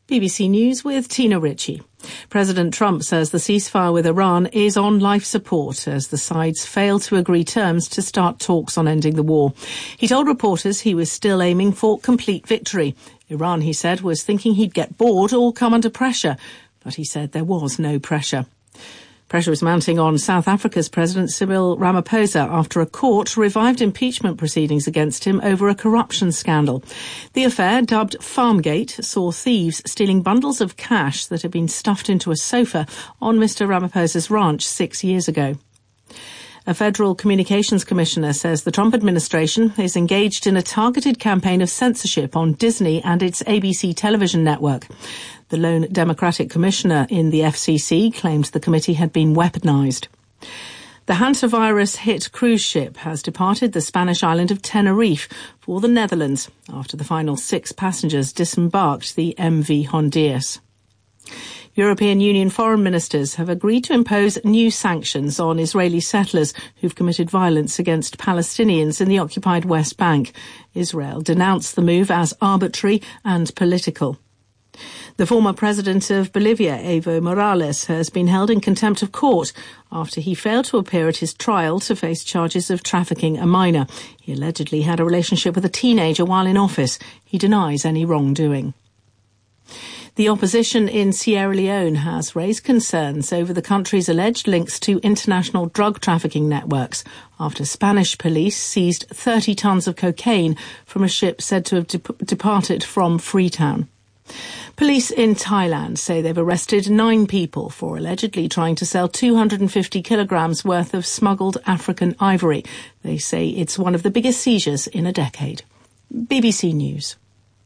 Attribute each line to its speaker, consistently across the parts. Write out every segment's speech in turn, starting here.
Speaker 1: BBC News with Tina Ritchie. President Trump says the ceasefire with Iran is on life support as the sides fail to agree terms to start talks on ending the war. He told reporters he was still aiming for complete victory. Iran, he said, was thinking he'd get bored or come under pressure, but he said there was no pressure. Pressure is mounting on South Africa's President Cyril Ramaphosa after a court revived impeachment proceedings against him over a corruption scandal. The affair, dubbed Farmgate, saw thieves stealing bundles of cash that had been stuffed into a sofa on Mr. Ramaphosa's ranch 6 years ago. A federal communications commissioner says the Trump administration is engaged in a targeted campaign of censorship on Disney and its ABC television network. The lone Democratic commissioner in the FCC claimed the committee had been weaponized. The hantavirus-hit cruise ship has departed the Spanish island of Tenerife for the Netherlands after the final 6 passengers disembarked the MV Honduras. European Union foreign ministers have agreed to impose new sanctions on Israeli settlers who've committed violence against Palestinians in the occupied West Bank. Israel denounced the move as arbitrary and political. The former president of Bolivia, Evo Morales, has been held in contempt of court after he failed to appear at his trial to face charges of trafficking a minor. He allegedly had a relationship with a teenager while in office. He denies any wrongdoing. The opposition in Sierra Leone has raised concerns over the country's alleged links to international drug trafficking networks after Spanish police seized 30 tons of cocaine from a ship said to have departed from Freetown. Police in Thailand say they've arrested 9 people for allegedly trying to sell 250 kilograms worth of smuggled African ivory. They say it's one of the biggest seizures in a decade. BBC News.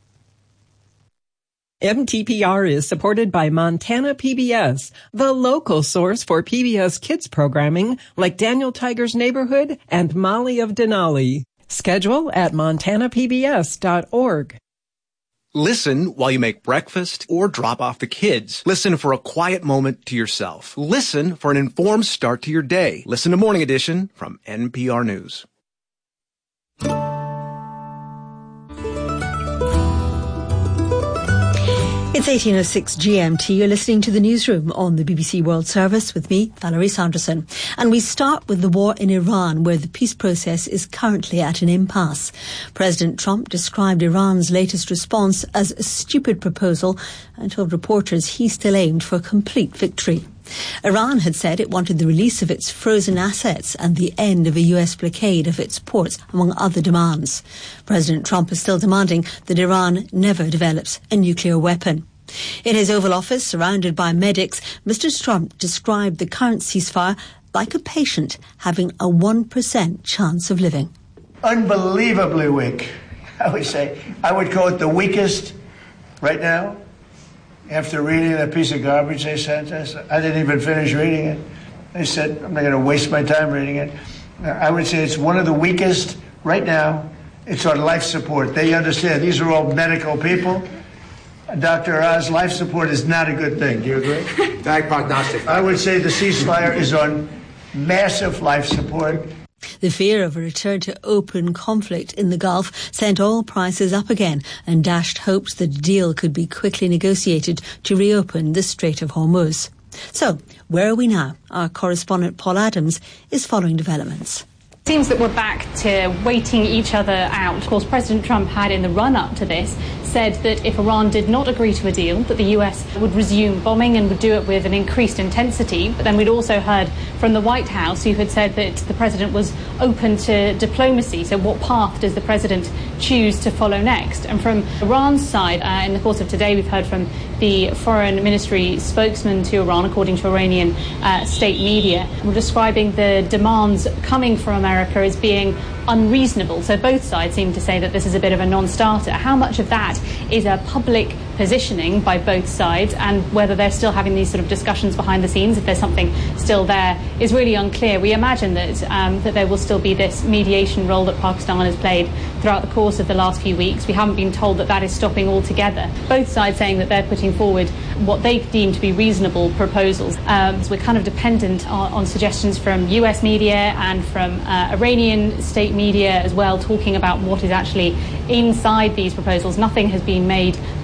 Speaker 2: MTPR is supported by Montana PBS, the local source for PBS kids programming like Daniel Tiger's Neighborhood and Molly of Denali. Schedule at montanapbs.org.
Speaker 3: Listen while you make breakfast or drop off the kids. Listen for a quiet moment to yourself. Listen for an informed start to your day. Listen to Morning Edition from NPR News.
Speaker 4: It's 18:06 GMT. You're listening to the newsroom on the BBC World Service with me, Valerie Sanderson. And we start with the war in Iran, where the peace process is currently at an impasse. President Trump described Iran's latest response as a stupid proposal and told reporters he still aimed for complete victory. Iran had said it wanted the release of its frozen assets and the end of a US blockade of its ports, among other demands. President Trump is still demanding that Iran never develops a nuclear weapon. In his Oval Office, surrounded by medics, Mr. Trump described the current ceasefire like a patient having a 1% chance of living.
Speaker 5: Unbelievably weak, I would say. I would call it the weakest right now. After reading that piece of garbage they sent us, I didn't even finish reading it. They said, I'm not going to waste my time reading it. I would say it's one of the weakest right now. It's on life support. They understand. These are all medical people. Dr. Oz, life support is not a good thing. Do you agree?
Speaker 6: Bad prognostic.
Speaker 5: I would say the ceasefire is on massive life support.
Speaker 4: The fear of a return to open conflict in the Gulf sent oil prices up again and dashed hopes that a deal could be quickly negotiated to reopen the Strait of Hormuz. So, where are we now? Our correspondent Paul Adams is following developments.
Speaker 7: Seems that we're back to waiting each other out. Of course, President Trump had, in the run-up to this, said that if Iran did not agree to a deal, that the US would resume bombing and would do it with an increased intensity. But then we'd also heard from the White House, who had said that the president was open to diplomacy. So what path does the president choose to follow next? And from Iran's side, in the course of today, we've heard from the foreign ministry spokesman to Iran, according to Iranian state media, describing the demands coming from America as being unreasonable. So both sides seem to say that this is a bit of a non-starter. How much of that is a public positioning by both sides, and whether they're still having these sort of discussions behind the scenes, if there's something still there, is really unclear. We imagine that that there will still be this mediation role that Pakistan has played throughout the course of the last few weeks. We haven't been told that that is stopping altogether. Both sides saying that they're putting forward what they deem to be reasonable proposals. So we're kind of dependent on suggestions from US media and from Iranian state media as well, talking about what is actually inside these proposals. Nothing has been made public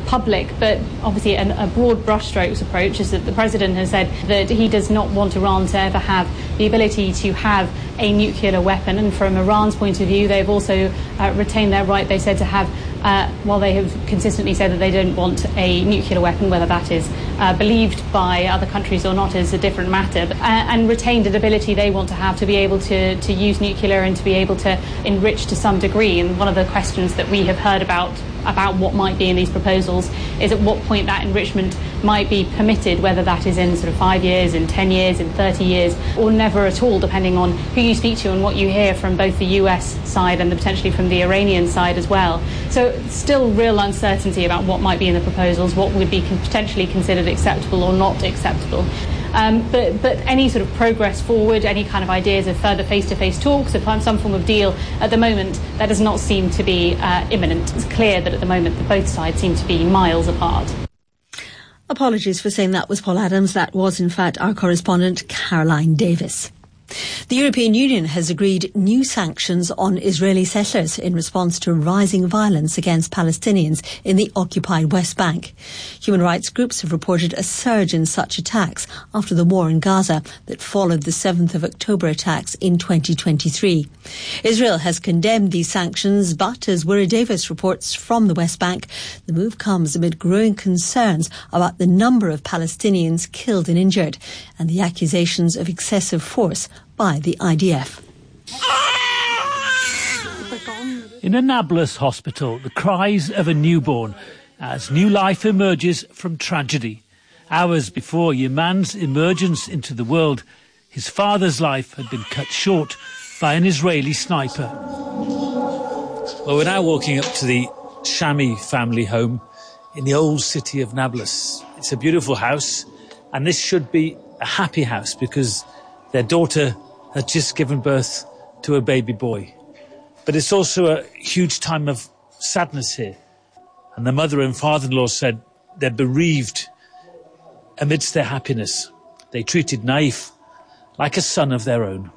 Speaker 7: specific, but obviously a broad brushstrokes approach is that the president has said that he does not want Iran to ever have the ability to have a nuclear weapon, and from Iran's point of view, they've also retained their right, they said, to have, while they have consistently said that they don't want a nuclear weapon, whether that is believed by other countries or not is a different matter, and retained an ability they want to have to be able to use nuclear and to be able to enrich to some degree. And one of the questions that we have heard about what might be in these proposals is at what point that enrichment might be permitted, whether that is in sort of 5 years, in 10 years, in 30 years, or never at all, depending on who you speak to and what you hear from both the US side and potentially from the Iranian side as well. So still real uncertainty about what might be in the proposals, what would be potentially considered acceptable or not acceptable. But any sort of progress forward, any kind of ideas of further face-to-face talks, of some form of deal, at the moment, that does not seem to be imminent. It's clear that at the moment both sides seem to be miles apart.
Speaker 4: Apologies for saying that was Paul Adams. That was, in fact, our correspondent, Caroline Davis. The European Union has agreed new sanctions on Israeli settlers in response to rising violence against Palestinians in the occupied West Bank. Human rights groups have reported a surge in such attacks after the war in Gaza that followed the 7th of October attacks in 2023. Israel has condemned these sanctions, but as Wira Davis reports from the West Bank, the move comes amid growing concerns about the number of Palestinians killed and injured and the accusations of excessive force by the IDF.
Speaker 6: In a Nablus hospital, the cries of a newborn as new life emerges from tragedy. Hours before Yaman's emergence into the world, his father's life had been cut short by an Israeli sniper. Well, we're now walking up to the Shami family home in the old city of Nablus. It's a beautiful house, and this should be a happy house because their daughter had just given birth to a baby boy. But it's also a huge time of sadness here. And the mother and father-in-law said they're bereaved amidst their happiness. They treated Naif like a son of their own.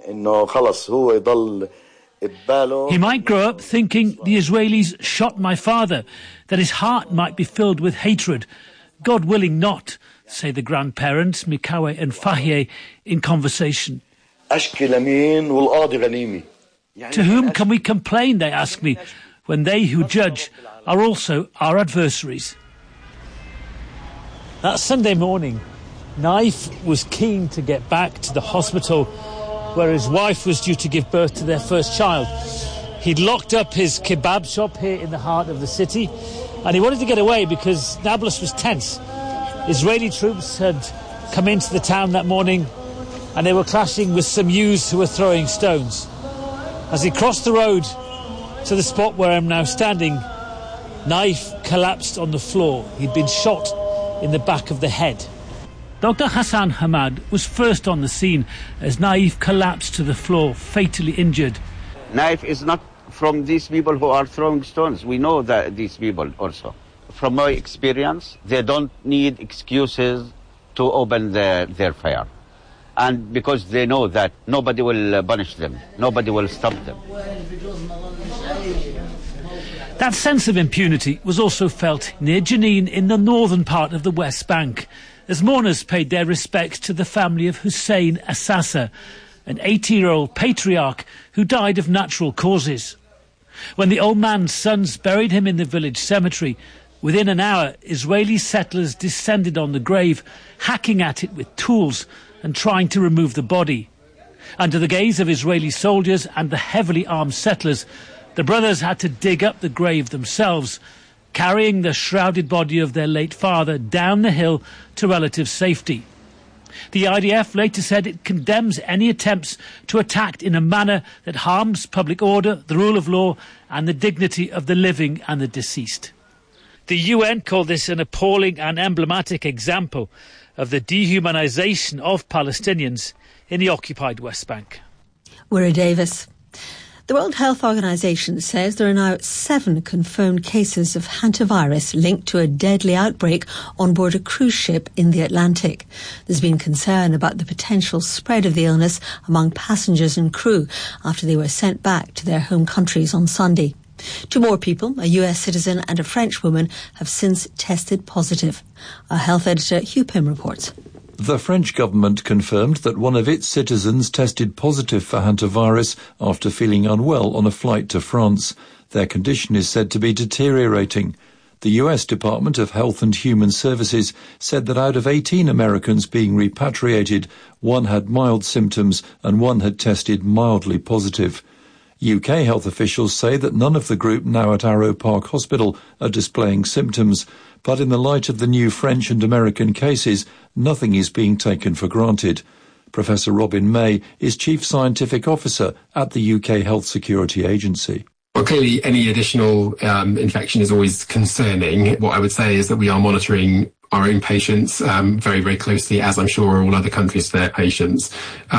Speaker 6: He might grow up thinking the Israelis shot my father, that his heart might be filled with hatred. God willing not, say the grandparents, Mikawe and Fahye, in conversation. To whom can we complain, they ask me, when they who judge are also our adversaries? That Sunday morning, Naif was keen to get back to the hospital where his wife was due to give birth to their first child. He'd locked up his kebab shop here in the heart of the city, and he wanted to get away because Nablus was tense. Israeli troops had come into the town that morning, and they were clashing with some youths who were throwing stones. As he crossed the road to the spot where I'm now standing, Naif collapsed on the floor. He'd been shot in the back of the head. Dr. Hassan Hamad was first on the scene as Naif collapsed to the floor, fatally injured.
Speaker 8: Naif is not from these people who are throwing stones. We know that these people also. From my experience, they don't need excuses to open their fire. And because they know that nobody will punish them, nobody will stop them.
Speaker 6: That sense of impunity was also felt near Jenin in the northern part of the West Bank, as mourners paid their respects to the family of Hussein Assasa, an 80-year-old patriarch who died of natural causes. When the old man's sons buried him in the village cemetery, within an hour, Israeli settlers descended on the grave, hacking at it with tools and trying to remove the body. Under the gaze of Israeli soldiers and the heavily armed settlers, the brothers had to dig up the grave themselves, carrying the shrouded body of their late father down the hill to relative safety. The IDF later said it condemns any attempts to attack in a manner that harms public order, the rule of law, and the dignity of the living and the deceased. The UN called this an appalling and emblematic example of the dehumanization of Palestinians in the occupied West Bank.
Speaker 4: Wira Davis. The World Health Organization says there are now 7 confirmed cases of hantavirus linked to a deadly outbreak on board a cruise ship in the Atlantic. There's been concern about the potential spread of the illness among passengers and crew after they were sent back to their home countries on Sunday. Two more people, a US citizen and a French woman, have since tested positive. Our health editor Hugh Pym reports.
Speaker 9: The French government confirmed that one of its citizens tested positive for hantavirus after feeling unwell on a flight to France. Their condition is said to be deteriorating. The US Department of Health and Human Services said that out of 18 Americans being repatriated, one had mild symptoms and one had tested mildly positive. UK health officials say that none of the group now at Arrow Park Hospital are displaying symptoms, but in the light of the new French and American cases, nothing is being taken for granted. Professor Robin May is Chief Scientific Officer at the UK Health Security Agency.
Speaker 10: Well, clearly any additional infection is always concerning. What I would say is that we are monitoring our own patients very, very closely, as I'm sure all other countries their patients.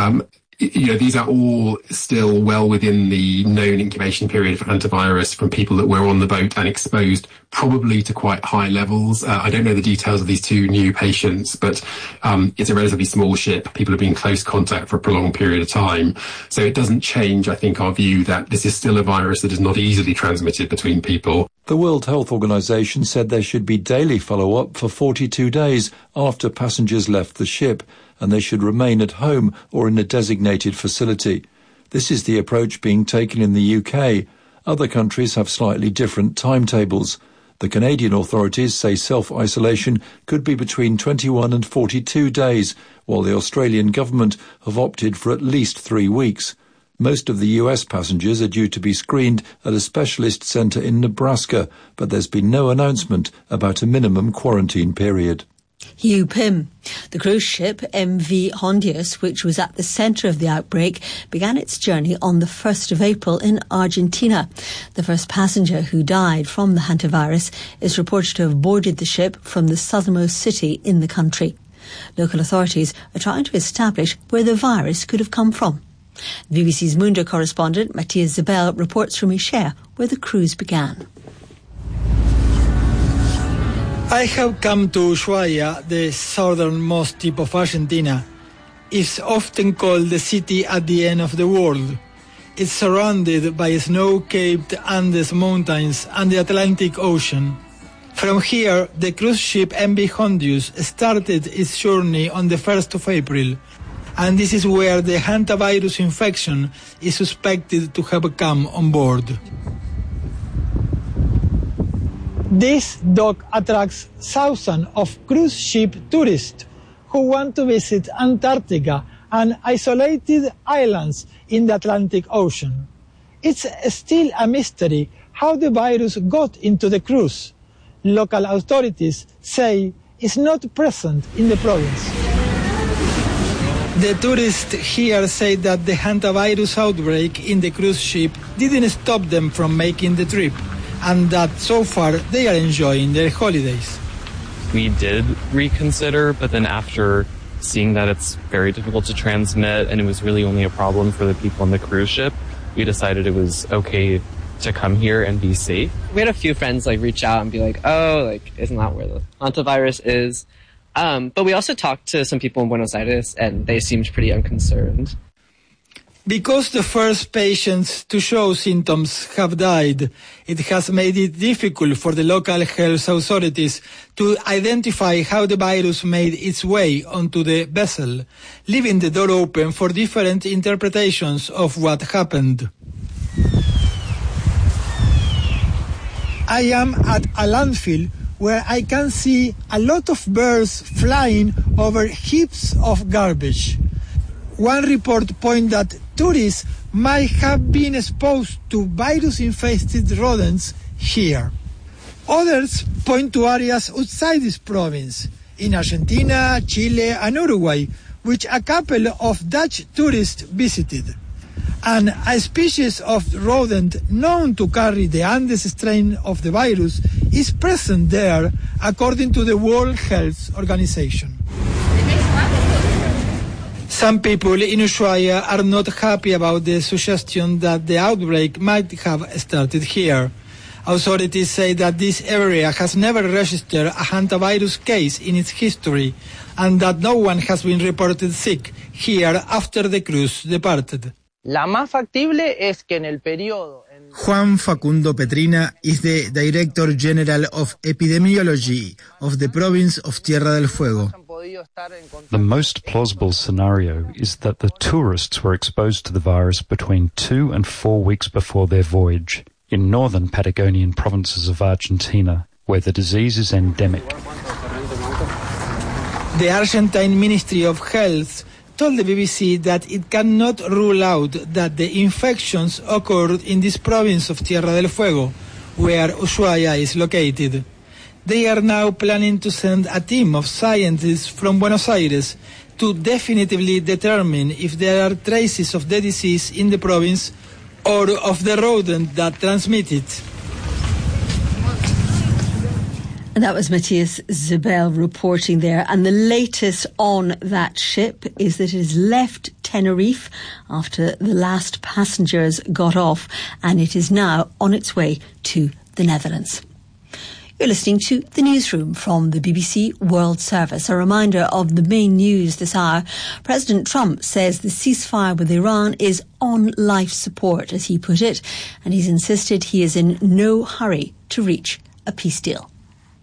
Speaker 10: These are all still well within the known incubation period for hantavirus from people that were on the boat and exposed probably to quite high levels. I don't know the details of these two new patients, but it's a relatively small ship. People have been in close contact for a prolonged period of time. So it doesn't change, I think, our view that this is still a virus that is not easily transmitted between people.
Speaker 9: The World Health Organization said there should be daily follow-up for 42 days after passengers left the ship, and they should remain at home or in a designated facility. This is the approach being taken in the UK. Other countries have slightly different timetables. The Canadian authorities say self-isolation could be between 21 and 42 days, while the Australian government have opted for at least 3 weeks. Most of the US passengers are due to be screened at a specialist centre in Nebraska, but there's been no announcement about a minimum quarantine period.
Speaker 4: Hugh Pym. The cruise ship MV Hondius, which was at the centre of the outbreak, began its journey on the 1st of April in Argentina. The first passenger who died from the hantavirus is reported to have boarded the ship from the southernmost city in the country. Local authorities are trying to establish where the virus could have come from. The BBC's Mundo correspondent Matthias Zabel reports from Ischia, where the cruise began.
Speaker 11: I have come to Ushuaia, the southernmost tip of Argentina. It's often called the city at the end of the world. It's surrounded by snow-capped Andes mountains and the Atlantic Ocean. From here, the cruise ship MV Hondius started its journey on the 1st of April, and this is where the hantavirus infection is suspected to have come on board. This dock attracts thousands of cruise ship tourists who want to visit Antarctica and isolated islands in the Atlantic Ocean. It's still a mystery how the virus got into the cruise. Local authorities say it's not present in the province. The tourists here say that the hantavirus outbreak in the cruise ship didn't stop them from making the trip, and that so far they are enjoying their holidays.
Speaker 12: We did reconsider, but then after seeing that it's very difficult to transmit and it was really only a problem for the people on the cruise ship, we decided it was okay to come here and be safe.
Speaker 13: We had a few friends reach out and be like, isn't that where the hantavirus is? But we also talked to some people in Buenos Aires and they seemed pretty unconcerned.
Speaker 11: Because the first patients to show symptoms have died, it has made it difficult for the local health authorities to identify how the virus made its way onto the vessel, leaving the door open for different interpretations of what happened. I am at a landfill where I can see a lot of birds flying over heaps of garbage. One report points that tourists might have been exposed to virus-infested rodents here. Others point to areas outside this province, in Argentina, Chile and Uruguay, which a couple of Dutch tourists visited. And a species of rodent known to carry the Andes strain of the virus is present there, according to the World Health Organization. Some people in Ushuaia are not happy about the suggestion that the outbreak might have started here. Authorities say that this area has never registered a hantavirus case in its history and that no one has been reported sick here after the cruise departed.
Speaker 14: La más factible es que en el periodo
Speaker 11: Juan Facundo Petrina is the Director General of Epidemiology of the province of Tierra del Fuego.
Speaker 14: The most plausible scenario is that the tourists were exposed to the virus between 2 and 4 weeks before their voyage in northern Patagonian provinces of Argentina, where the disease is endemic.
Speaker 11: The Argentine Ministry of Health told the BBC that it cannot rule out that the infections occurred in this province of Tierra del Fuego, where Ushuaia is located. They are now planning to send a team of scientists from Buenos Aires to definitively determine if there are traces of the disease in the province or of the rodent that transmit it.
Speaker 4: And that was Matthias Zibel reporting there. And the latest on that ship is that it has left Tenerife after the last passengers got off, and it is now on its way to the Netherlands. You're listening to The Newsroom from the BBC World Service. A reminder of the main news this hour. President Trump says the ceasefire with Iran is on life support, as he put it, and he's insisted he is in no hurry to reach a peace deal.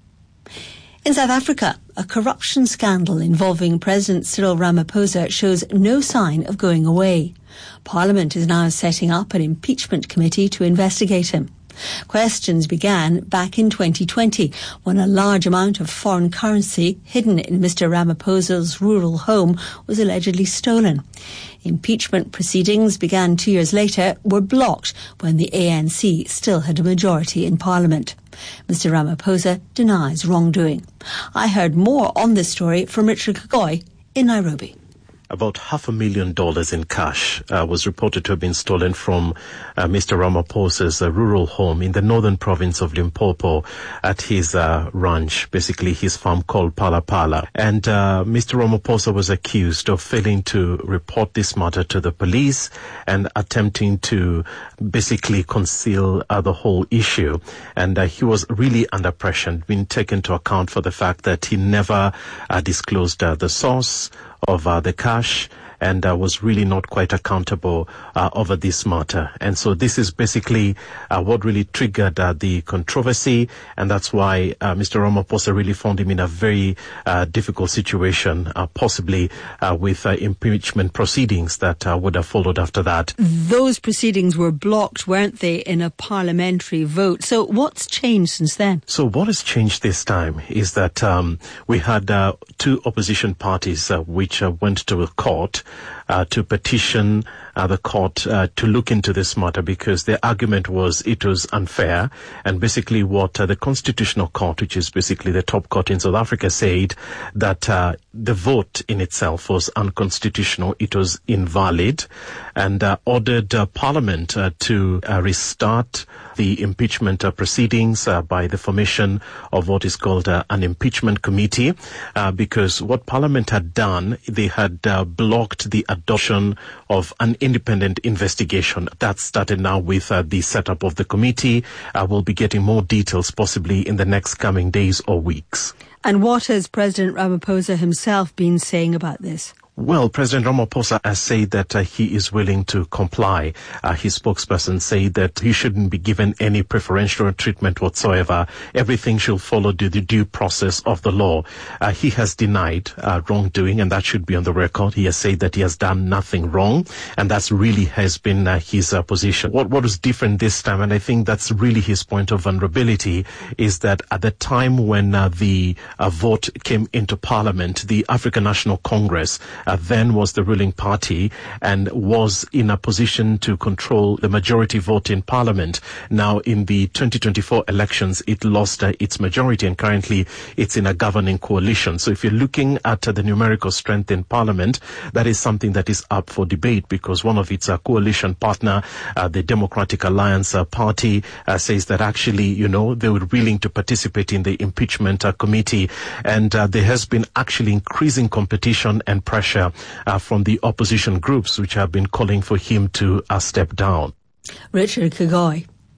Speaker 4: In South Africa, a corruption scandal involving President Cyril Ramaphosa shows no sign of going away. Parliament is now setting up an impeachment committee to investigate him. Questions began back in 2020 when a large amount of foreign currency hidden in Mr. Ramaphosa's rural home was allegedly stolen. Impeachment proceedings began 2 years later were blocked when the ANC still had a majority in Parliament. Mr. Ramaphosa denies wrongdoing. I heard more on this story from Richard Kagoi in Nairobi.
Speaker 15: About $500,000 in cash was reported to have been stolen from Mr. Ramaphosa's rural home in the northern province of Limpopo at his ranch, basically his farm called Pala Pala. And Mr. Ramaphosa was accused of failing to report this matter to the police and attempting to basically conceal the whole issue. And he was really under pressure, being taken into account for the fact that he never disclosed the source of the cash and was really not quite accountable over this matter. And so this is basically what really triggered the controversy, and that's why Mr. Ramaphosa really found him in a very difficult situation, possibly with impeachment proceedings that would have followed after that.
Speaker 4: Those proceedings were blocked, weren't they, in a parliamentary vote? So what's changed since then?
Speaker 15: So what has changed this time is that we had two opposition parties which went to a court to petition the court to look into this matter because their argument was it was unfair. And basically what the Constitutional Court, which is basically the top court in South Africa, said that the vote in itself was unconstitutional, it was invalid, and ordered Parliament to restart the impeachment proceedings by the formation of what is called an impeachment committee, because what Parliament had done, they had blocked the adoption of an independent investigation. That started now with the setup of the committee. We'll be getting more details possibly in the next coming days or weeks.
Speaker 4: And what has President Ramaphosa himself been saying about this?
Speaker 15: Well, President Ramaphosa has said that he is willing to comply. His spokesperson said that he shouldn't be given any preferential treatment whatsoever. Everything should follow the due process of the law. He has denied wrongdoing, and that should be on the record. He has said that he has done nothing wrong, and that's really has been his position. What is different this time, and I think that's really his point of vulnerability, is that at the time when the vote came into Parliament, the African National Congress then was the ruling party and was in a position to control the majority vote in Parliament. Now, in the 2024 elections, it lost its majority, and currently it's in a governing coalition. So if you're looking at the numerical strength in Parliament, that is something that is up for debate because one of its coalition partner, the Democratic Alliance Party, says that actually, you know, they were willing to participate in the impeachment committee, and there has been actually increasing competition and pressure from the opposition groups which have been calling for him to step down.
Speaker 4: Richard Kagoi.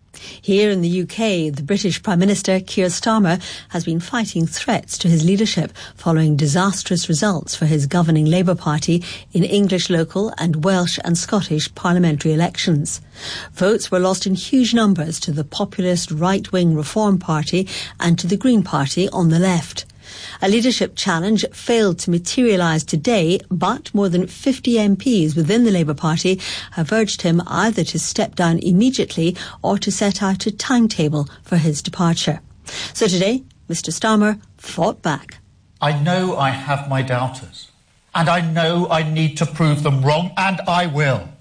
Speaker 4: Here in the UK, the British Prime Minister Keir Starmer has been fighting threats to his leadership following disastrous results for his governing Labour Party in English local and Welsh and Scottish parliamentary elections. Votes were lost in huge numbers to the populist right-wing Reform Party and to the Green Party on the left. A leadership challenge failed to materialise today, but more than 50 MPs within the Labour Party have urged him either to step down immediately or to set out a timetable for his departure. So today, Mr Starmer fought back.
Speaker 16: I know I have my doubters, and I know I need to prove them wrong, and I will.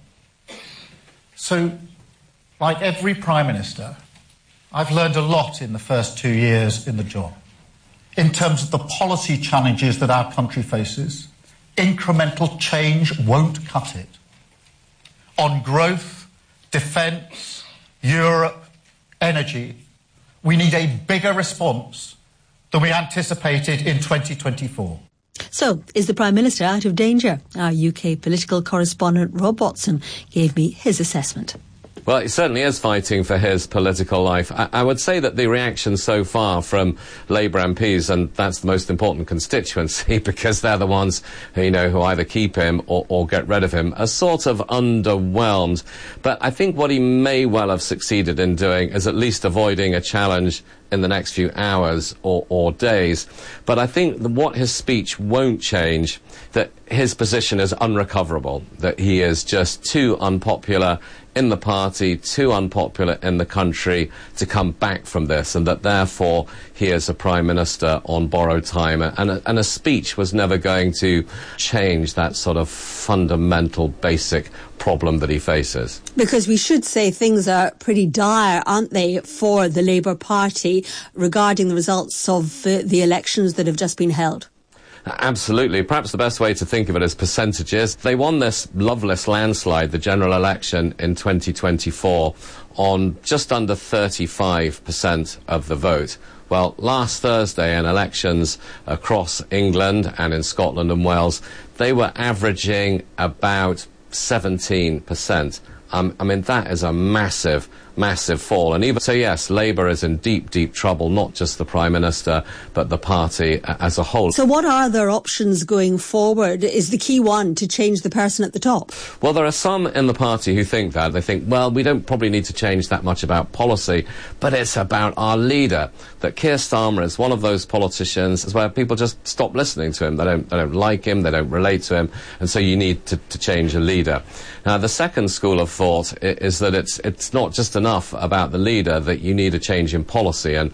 Speaker 16: So, like every Prime Minister, I've learned a lot in the first 2 years in the job. In terms of the policy challenges that our country faces, incremental change won't cut it. On growth, defence, Europe, energy, we need a bigger response than we anticipated in 2024.
Speaker 4: So, is the Prime Minister out of danger? Our UK political correspondent Rob Watson gave me his assessment.
Speaker 17: Well, he certainly is fighting for his political life. I would say that the reaction so far from Labour MPs, and that's the most important constituency because they're the ones who either keep him or get rid of him, are sort of underwhelmed. But I think what he may well have succeeded in doing is at least avoiding a challenge in the next few hours or days. But I think what his speech won't change, that his position is unrecoverable, that he is just too unpopular in the party, too unpopular in the country to come back from this, and that therefore he is a Prime Minister on borrowed time, and a speech was never going to change that sort of fundamental basic problem that he faces.
Speaker 4: Because we should say things are pretty dire, aren't they, for the Labour Party regarding the results of the elections that have just been held?
Speaker 17: Absolutely. Perhaps the best way to think of it is percentages. They won this loveless landslide, the general election in 2024, on just under 35% of the vote. Well, last Thursday in elections across England and in Scotland and Wales, they were averaging about 17%. I mean, that is a massive fall. And even so, yes, Labour is in deep, deep trouble, not just the Prime Minister, but the party as a whole.
Speaker 4: So what are their options going forward? Is the key one to change the person at the top?
Speaker 17: Well, there are some in the party who think that. They think, well, we don't probably need to change that much about policy, but it's about our leader. That Keir Starmer is one of those politicians where people just stop listening to him. They don't like him, they don't relate to him, and so you need to change a leader. Now, the second school of thought is that it's not just enough about the leader, that you need a change in policy, and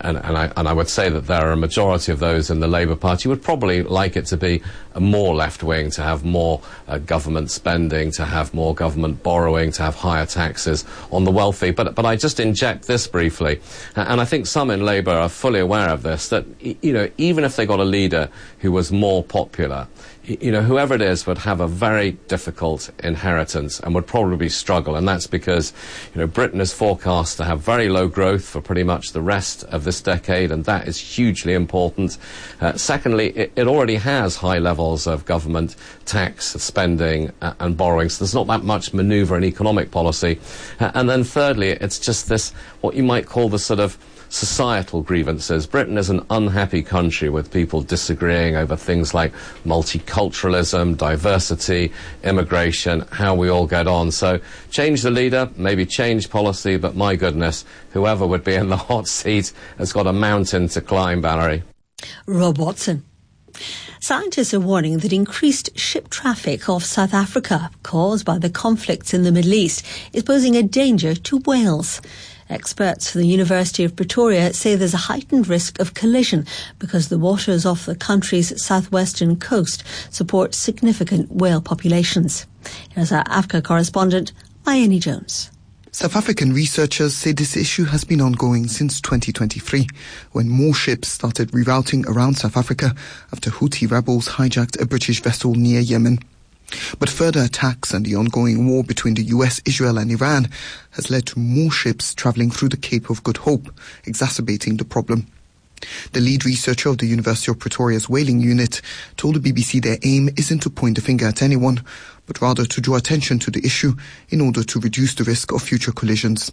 Speaker 17: I would say that there are a majority of those in the Labour Party who would probably like it to be more left-wing, to have more government spending, to have more government borrowing, to have higher taxes on the wealthy. But I just inject this briefly, and I think some in Labour are fully aware of this, that even if they got a leader who was more popular, whoever it is would have a very difficult inheritance and would probably struggle, and that's because Britain is forecast to have very low growth for pretty much the rest of this decade, and that is hugely important. Secondly, it already has high levels of government tax spending and borrowing, so there's not that much manoeuvre in economic policy. And then thirdly, it's just this, what you might call the sort of societal grievances. Britain is an unhappy country with people disagreeing over things like multiculturalism, diversity, immigration, how we all get on. So change the leader, maybe change policy, but my goodness, whoever would be in the hot seat has got a mountain to climb, Valerie.
Speaker 4: Rob Watson. Scientists are warning that increased ship traffic off South Africa, caused by the conflicts in the Middle East, is posing a danger to whales. Experts from the University of Pretoria say there's a heightened risk of collision because the waters off the country's southwestern coast support significant whale populations. Here's our Africa correspondent, Mayeni Jones.
Speaker 18: South African researchers say this issue has been ongoing since 2023, when more ships started rerouting around South Africa after Houthi rebels hijacked a British vessel near Yemen. But further attacks and the ongoing war between the US, Israel and Iran has led to more ships travelling through the Cape of Good Hope, exacerbating the problem. The lead researcher of the University of Pretoria's whaling unit told the BBC their aim isn't to point the finger at anyone, but rather to draw attention to the issue in order to reduce the risk of future collisions.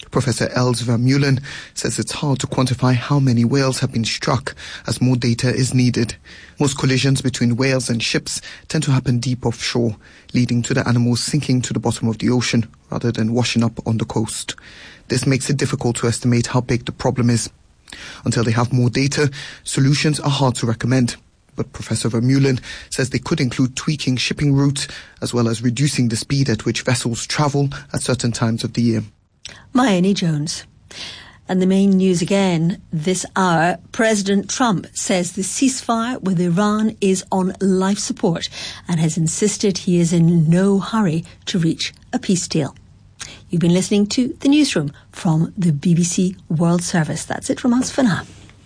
Speaker 18: Professor Els Vermeulen says it's hard to quantify how many whales have been struck, as more data is needed. Most collisions between whales and ships tend to happen deep offshore, leading to the animals sinking to the bottom of the ocean rather than washing up on the coast. This makes it difficult to estimate how big the problem is. Until they have more data, solutions are hard to recommend. But Professor Vermeulen says they could include tweaking shipping routes as well as reducing the speed at which vessels travel at certain times of the year.
Speaker 4: Mayeni Jones. And the main news again this hour, President Trump says the ceasefire with Iran is on life support and has insisted he is in no hurry to reach a peace deal. You've been listening to The Newsroom from the BBC World Service. That's it from us for now.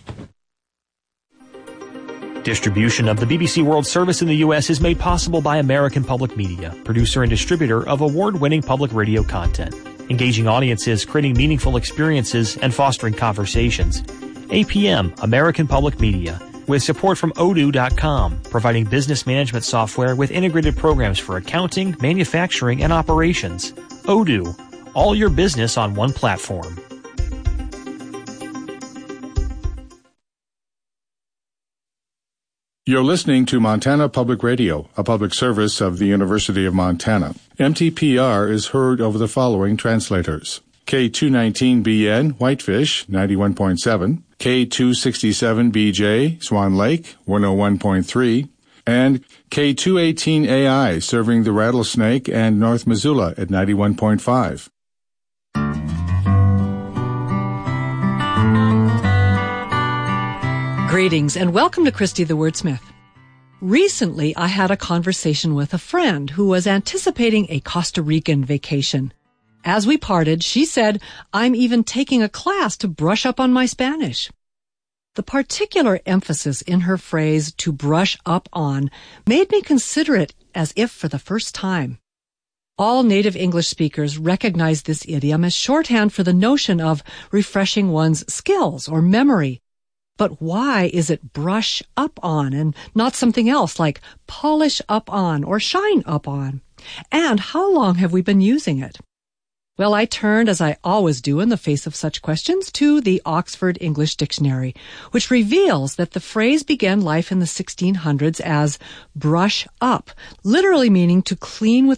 Speaker 19: Distribution of the BBC World Service in the U.S. is made possible by American Public Media, producer and distributor of award-winning public radio content. Engaging audiences, creating meaningful experiences, and fostering conversations. APM, American Public Media, with support from Odoo.com, providing business management software with integrated programs for accounting, manufacturing, and operations. Odoo, all your business on one platform.
Speaker 20: You're listening to Montana Public Radio, a public service of the University of Montana. MTPR is heard over the following translators. K219BN, Whitefish, 91.7, K267BJ, Swan Lake, 101.3, and K218AI, serving the Rattlesnake and North Missoula at 91.5.
Speaker 21: Greetings and welcome to Christy the Wordsmith. Recently, I had a conversation with a friend who was anticipating a Costa Rican vacation. As we parted, she said, "I'm even taking a class to brush up on my Spanish." The particular emphasis in her phrase, "to brush up on," made me consider it as if for the first time. All native English speakers recognize this idiom as shorthand for the notion of refreshing one's skills or memory. But why is it brush up on and not something else like polish up on or shine up on? And how long have we been using it? Well, I turned, as I always do in the face of such questions, to the Oxford English Dictionary, which reveals that the phrase began life in the 1600s as brush up, literally meaning to clean with